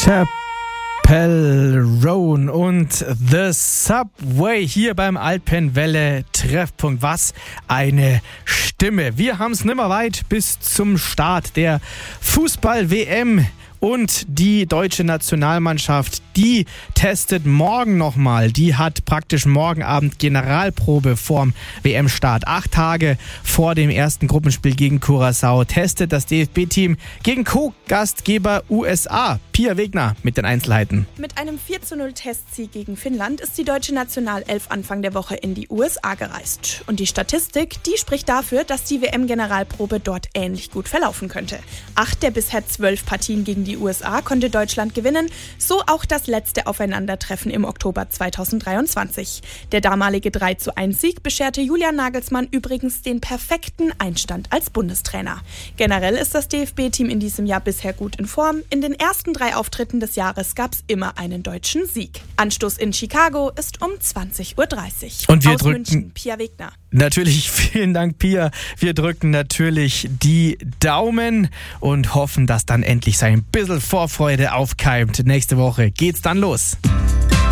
Chappell Roan und The Subway hier beim Alpenwelle Treffpunkt. Was eine Stimme. Wir haben es nimmer weit bis zum Start der Fußball-WM. Und die deutsche Nationalmannschaft, die testet morgen nochmal. Die hat praktisch morgen Abend Generalprobe vorm WM-Start. 8 Tage vor dem ersten Gruppenspiel gegen Curaçao testet das DFB-Team gegen Co-Gastgeber USA. Pia Wegner mit den Einzelheiten. Mit einem 4:0-Testsieg gegen Finnland ist die deutsche Nationalelf Anfang der Woche in die USA gereist. Und die Statistik, die spricht dafür, dass die WM-Generalprobe dort ähnlich gut verlaufen könnte. 8 der bisher 12 Partien gegen die USA konnte Deutschland gewinnen, so auch das letzte Aufeinandertreffen im Oktober 2023. Der damalige 3:1-Sieg bescherte Julian Nagelsmann übrigens den perfekten Einstand als Bundestrainer. Generell ist das DFB-Team in diesem Jahr bisher gut in Form. In den ersten 3 Auftritten des Jahres gab es immer einen deutschen Sieg. Anstoß in Chicago ist um 20:30 Uhr. Und wir aus drücken München, Pia Wegner. Natürlich, vielen Dank, Pia. Wir drücken natürlich die Daumen und hoffen, dass dann endlich so ein bisschen Vorfreude aufkeimt. Nächste Woche geht's dann los.